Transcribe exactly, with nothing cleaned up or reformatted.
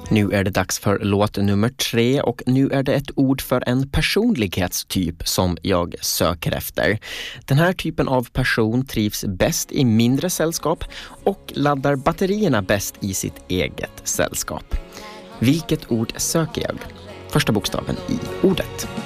Nu är det dags för låt nummer tre och nu är det ett ord för en personlighetstyp som jag söker efter. Den här typen av person trivs bäst i mindre sällskap och laddar batterierna bäst i sitt eget sällskap. Vilket ord söker jag? Första bokstaven i ordet.